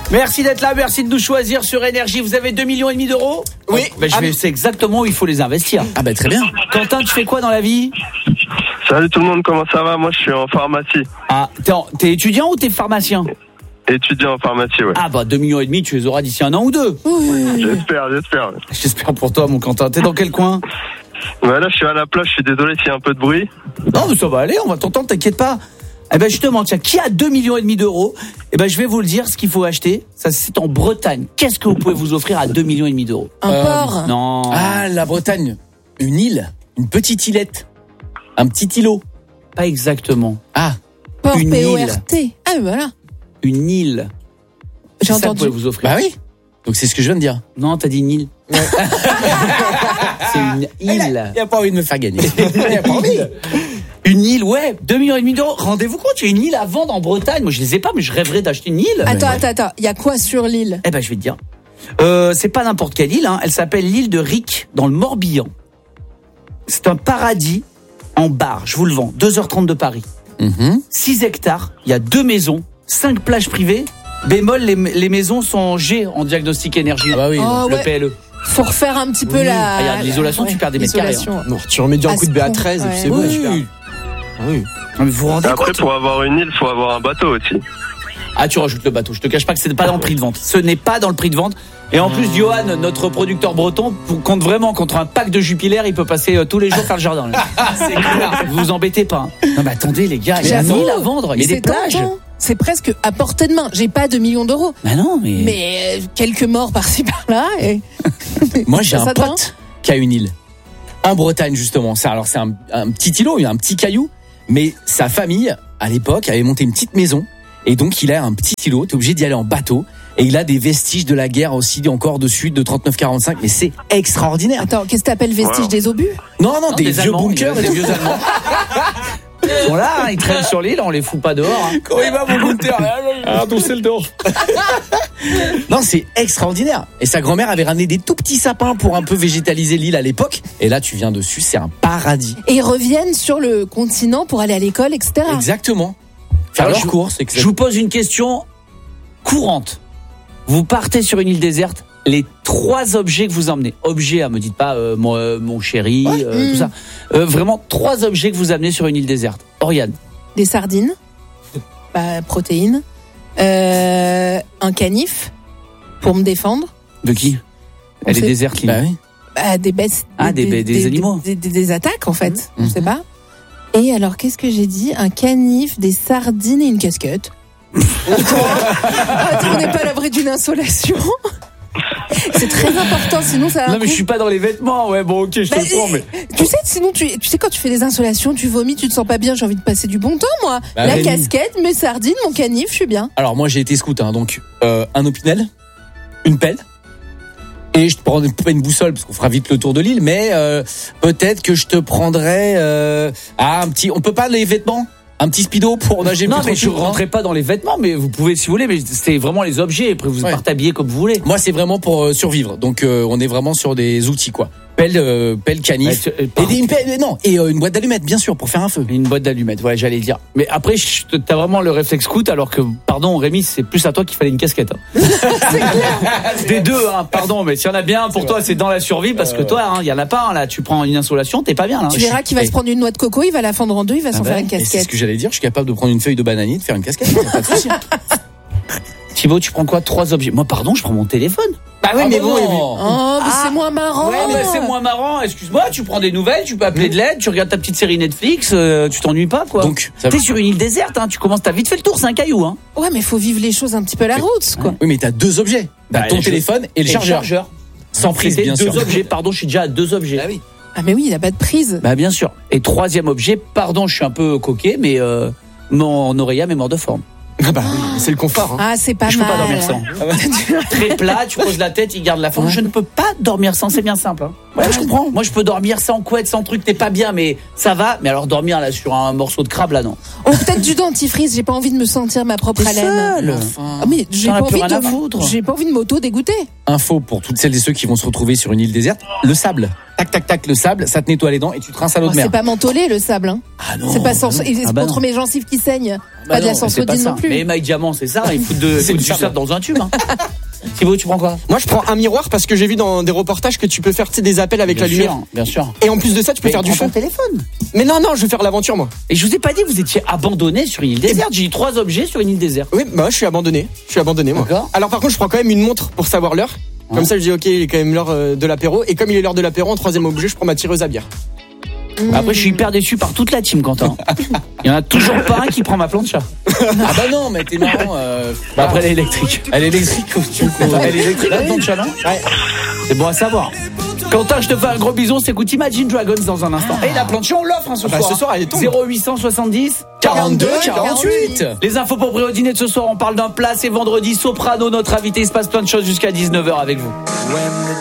Merci d'être là, merci de nous choisir sur Énergie. Vous avez 2,5 millions d'euros ? Oui. Je sais exactement où il faut les investir. Ah bah très bien. Quentin, tu fais quoi dans la vie ? Salut tout le monde, comment ça va ? Moi je suis en pharmacie. Ah, t'es étudiant ou t'es pharmacien ? Étudiant en pharmacie, ouais. Ah bah 2,5 millions, tu les auras d'ici 1 an ou 2. J'espère. J'espère pour toi mon Quentin. T'es dans quel coin ? Ouais, là je suis à la plage, je suis désolé s'il y a un peu de bruit. Non mais ça va aller, on va t'entendre, t'inquiète pas. Eh ben justement, tiens, qui a 2,5 millions d'euros ? Eh ben je vais vous le dire, ce qu'il faut acheter. Ça c'est en Bretagne. Qu'est-ce que vous pouvez vous offrir à 2,5 millions d'euros ? Un port. Non. Ah, la Bretagne. Une île. Une petite îlette. Un petit îlot. Pas exactement. Ah. Port Une P-O-R-T. Ah, voilà. Une île. J'ai C'est ça que entendu. vous pouvez vous offrir. Bah oui. Donc c'est ce que je viens de dire. Non, t'as dit une île. C'est une île. Il a pas envie de me faire gagner. Il a pas envie. Une île, ouais, 2,5 millions d'euros. Rendez-vous compte, il y a une île à vendre en Bretagne. Moi, je les ai pas, mais je rêverais d'acheter une île. Attends. Il y a quoi sur l'île ? Eh ben, je vais te dire. C'est pas n'importe quelle île, hein. Elle s'appelle l'île de Ric, dans le Morbihan. C'est un paradis en bar. Je vous le vends. 2h30 de Paris. 6 hectares. Il y a 2 maisons, 5 plages privées. Bémol, les maisons sont G en diagnostic énergie. Ah bah oui. Oh, le ouais. PLE. Faut refaire un petit peu la. Regarde, l'isolation, tu perds des mètres carrés, l'isolation. Non, tu remets un coup de BA13 et puis c'est bon. Oui. Super. Oui. Non, mais vous vous rendez Après compte ? pour avoir une île, faut avoir un bateau aussi. Ah, tu rajoutes le bateau. Je te cache pas que c'est pas dans le prix de vente. Ce n'est pas dans le prix de vente. Et en plus, Johan, notre producteur breton, compte vraiment contre un pack de Jupiler. Il peut passer tous les jours faire le jardin. C'est clair. Vous vous embêtez pas. Non, mais attendez, les gars, il y a une J'avoue. île à vendre. Il y a des C'est plages. tentant. C'est presque à portée de main. J'ai pas 2 millions d'euros. Bah non, mais. Mais quelques morts par-ci par-là. Et... Moi, j'ai Ça un te va pote qui a une île. En Bretagne, justement. C'est un petit îlot, un petit caillou. Mais sa famille, à l'époque, avait monté une petite maison. Et donc, il a un petit îlot. T'es obligé d'y aller en bateau. Et il a des vestiges de la guerre aussi, encore dessus, de 39-45. Mais c'est extraordinaire. Attends, qu'est-ce que t'appelles vestige Wow. des obus ? Non, des vieux Allemands, bunkers. des vieux Allemands. Ils sont là, hein, ils traînent sur l'île, on les fout pas dehors. Hein. Comment il va, mon bunker? Ah, Düsseldorf. Non, c'est extraordinaire. Et sa grand-mère avait ramené des tout petits sapins pour un peu végétaliser l'île à l'époque. Et là, tu viens dessus, c'est un paradis. Et ils reviennent sur le continent pour aller à l'école, etc. Exactement. Faire Alors, leurs courses, etc. Je vous pose une question courante. Vous partez sur une île déserte, les 3 objets que vous emmenez. Objets, me dites pas mon chéri, tout ça. Vraiment 3 objets que vous amenez sur une île déserte. Oriane. Des sardines, protéines, un canif pour me défendre. De qui? On Elle est sait- déserte, l'île. Bah oui. Des bestes. Ah, des animaux. Des attaques, en fait. Mhm. On sait pas. Et alors, qu'est-ce que j'ai dit ? Un canif, des sardines et une casquette. Attends, on n'est pas à l'abri d'une insolation. C'est très important, sinon ça. Non, mais je suis pas dans les vêtements. Ouais, bon, ok, je te Bah, le prends, mais. Tu sais, sinon, tu sais, quand tu fais des insolations, tu vomis, tu te sens pas bien, j'ai envie de passer du bon temps, moi. Bah, La Rémi. casquette, mes sardines, mon canif, je suis bien. Alors moi j'ai été scout, hein, donc un opinel, une pelle, et je te prends pas une boussole parce qu'on fera vite le tour de l'île, mais peut-être que je te prendrais un petit. On peut pas les vêtements, un petit speedo pour nager. Non, plus mais je tranquille, hein. rentrais pas dans les vêtements, mais vous pouvez si vous voulez, mais c'est vraiment les objets. Après, vous Ouais. partez habillés comme vous voulez. Moi c'est vraiment pour survivre, donc on est vraiment sur des outils quoi. Pelle, canif, et une boîte d'allumettes bien sûr pour faire un feu. Une boîte d'allumettes, ouais, j'allais dire. Mais après, t'as vraiment le réflexe scout, alors que, pardon, Rémi, c'est plus à toi qu'il fallait une casquette. Hein. Des deux, hein, pardon, mais s'il y en a bien un pour toi, c'est dans la survie, parce que toi, hein, il y en a pas un, là, tu prends une insolation, t'es pas bien, là. Tu verras qu'il va se prendre une noix de coco, il va la fendre en deux, il va s'en faire une Et c'est casquette. ce que j'allais dire, je suis capable de prendre une feuille de bananier, de faire une casquette, pas de souci. Thibaut, tu prends quoi? 3 objets. Moi, pardon, je prends mon téléphone. Bah oui, mais bon. Oh, mais c'est moins marrant. Ouais, mais c'est moins marrant. Excuse-moi, tu prends des nouvelles, tu peux appeler de l'aide, tu regardes ta petite série Netflix, tu t'ennuies pas, quoi. Donc, t'es sur une île déserte, hein, tu commences, t'as vite fait le tour, c'est un caillou, hein. Ouais, mais faut vivre les choses un petit peu à la route, quoi. Oui mais t'as 2 objets, t'as ton téléphone et le chargeur. Sans prise C'était bien 2 sûr. objets, pardon, je suis déjà à 2 objets. Ah oui. Ah, mais oui, il a pas de prise. Bah bien sûr. Et 3e objet, pardon, je suis un peu coquet, mais mon oreillette est mort de forme. Ah bah oui, c'est le confort. Hein. Ah, c'est pas Je peux mal. pas dormir sans. Très plat, tu poses la tête, il garde la forme. Ouais. Je ne peux pas dormir sans, c'est bien simple. Hein. Ouais, je comprends. Moi, je peux dormir sans couette, sans truc, t'es pas bien, mais ça va. Mais alors dormir là sur un morceau de crabe, là, non. Oh, peut-être du dentifrice, j'ai pas envie de me sentir ma propre haleine. Ah, mais j'ai T'en as pas, plus envie rien à foutre. j'ai pas envie de m'auto-dégoûter. Info pour toutes celles et ceux qui vont se retrouver sur une île déserte, le sable. Tac tac tac, le sable, ça te nettoie les dents et tu te rinces à l'eau Oh, de mer. c'est pas mentholé le sable, hein. Ah non. C'est pas sans... c'est Ah bah contre non. mes gencives qui saignent. Pas de la non, c'est Sansodine ça. non plus. Mais Mike Diamant, c'est ça, il fout du ça. surf dans un tube. Hein. Thibaut, tu prends quoi? Moi, je prends un miroir parce que j'ai vu dans des reportages que tu peux faire des appels avec la lumière. Bien sûr. Et en plus de ça, tu peux faire du feu. ton téléphone. Mais non, je vais faire l'aventure, moi. Et je vous ai pas dit que vous étiez abandonné sur une île déserte. J'ai dit 3 objets sur une île déserte. Oui, bah, je suis abandonné, moi. D'accord. Alors, par contre, je prends quand même une montre pour savoir l'heure. Comme ça, je dis, ok, il est quand même l'heure de l'apéro. Et comme il est l'heure de l'apéro, en troisième objet, je prends ma tireuse à bière. Après, je suis hyper déçu par toute la team, Quentin. Il y en a toujours pas un qui prend ma plancha. Ah bah non, mais t'es marrant. Après, elle est électrique. Elle est électrique, Elle est électrique, la plancha, non? Ouais. C'est bon à savoir. Quentin, je te fais un gros bison. S'écoute Imagine Dragons dans un instant. Et la plancha, on l'offre ce soir. Ce soir, elle est tombée. 0870 42 48. Les infos pour au dîner de ce soir. On parle d'un plat. C'est vendredi. Soprano, notre invité. Il se passe plein de choses jusqu'à 19h avec vous.